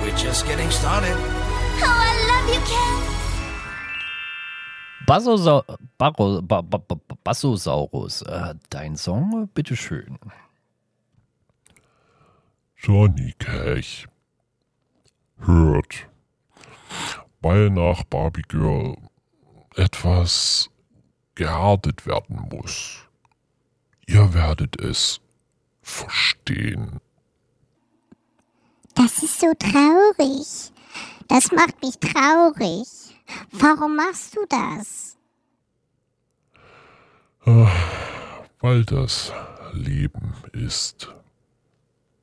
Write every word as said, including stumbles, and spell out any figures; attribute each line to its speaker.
Speaker 1: We're just getting started.
Speaker 2: Oh, I love you, Ken.
Speaker 3: Bassosa- Barro- Ba- Ba- Ba- Bassosaurus, äh, dein Song, bitteschön.
Speaker 4: Johnny Cash hört, weil nach Barbie Girl etwas gehärtet werden muss. Ihr werdet es verstehen.
Speaker 2: Das ist so traurig. Das macht mich traurig. Warum machst du das?
Speaker 4: Weil das Leben ist.